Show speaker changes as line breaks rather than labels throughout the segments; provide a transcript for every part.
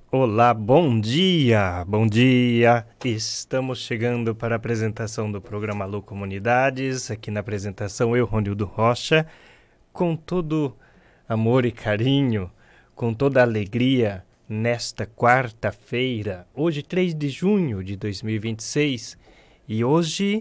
Olá, bom dia, bom dia. Estamos chegando para a apresentação do programa Alô Comunidades. Aqui na apresentação eu, Ronildo Rocha, com todo amor e carinho, com toda alegria, nesta quarta-feira, hoje 3 de junho de 2026. E hoje,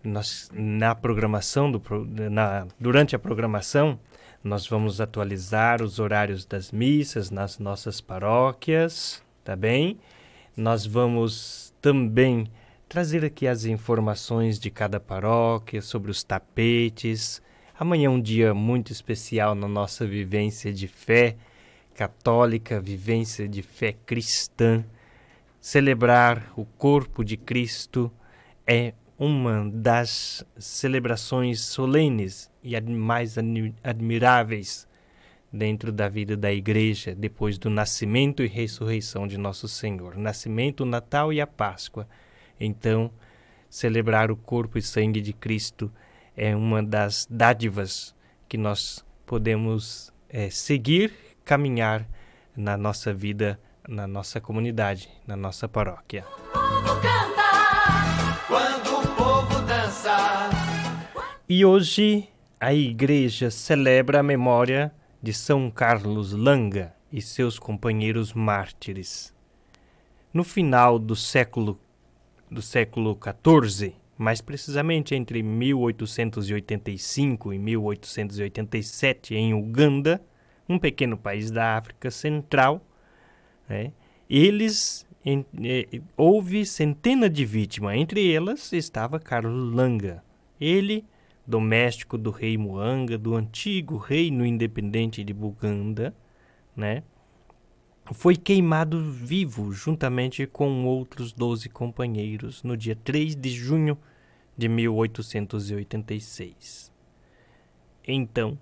durante a programação, nós vamos atualizar os horários das missas nas nossas paróquias, tá bem? Nós vamos também trazer aqui as informações de cada paróquia sobre os tapetes. Amanhã é um dia muito especial na nossa vivência de fé católica, vivência de fé cristã. Celebrar o corpo de Cristo é uma das celebrações solenes e mais admiráveis dentro da vida da igreja, depois do nascimento e ressurreição de nosso Senhor. Nascimento, o Natal e a Páscoa. Então, celebrar o corpo e sangue de Cristo é uma das dádivas que nós podemos seguir, caminhar na nossa vida, na nossa comunidade, na nossa paróquia. E hoje a igreja celebra a memória de São Carlos Langa e seus companheiros mártires. No final do século XIV, mais precisamente entre 1885 e 1887, em Uganda, um pequeno país da África Central, houve centenas de vítimas, entre elas estava Carlos Langa. Ele, doméstico do rei Mwanga, do antigo reino independente de Buganda, foi queimado vivo juntamente com outros 12 companheiros no dia 3 de junho de 1886. Então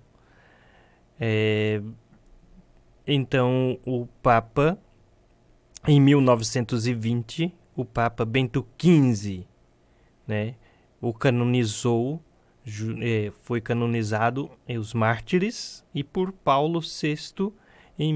o Papa, em 1920, o Papa Bento XV, o canonizou. Foi canonizado os mártires e por Paulo VI em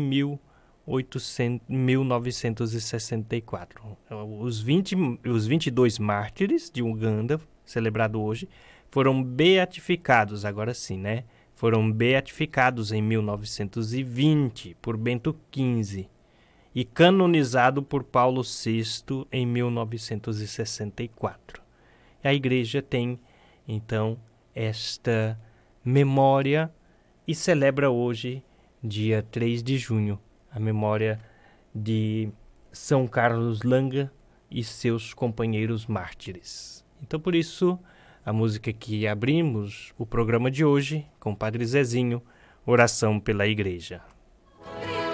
1964. Os 22 mártires de Uganda, celebrado hoje, foram beatificados, agora sim, foram beatificados em 1920 por Bento XV e canonizado por Paulo VI em 1964. E a igreja tem, então, esta memória e celebra hoje, dia 3 de junho, a memória de São Carlos Langa e seus companheiros mártires. Então, por isso, a música que abrimos o programa de hoje, com o Padre Zezinho, Oração pela Igreja.